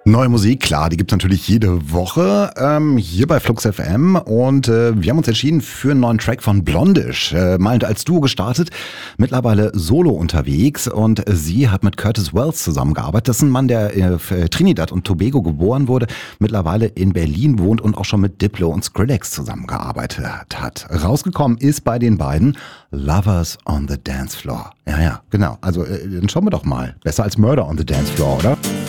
Neue Musik, klar, die gibt's natürlich jede Woche hier bei Flux FM und wir haben uns entschieden für einen neuen Track von Blondish. Mal als Duo gestartet, mittlerweile solo unterwegs und sie hat mit Curtis Wells zusammengearbeitet. Das ist ein Mann, der in Trinidad und Tobago geboren wurde, mittlerweile in Berlin wohnt und auch schon mit Diplo und Skrillex zusammengearbeitet hat. Rausgekommen ist bei den beiden Lovers on the Dance Floor. Ja, genau. Also dann schauen wir doch mal. Besser als Murder on the Dance Floor, oder?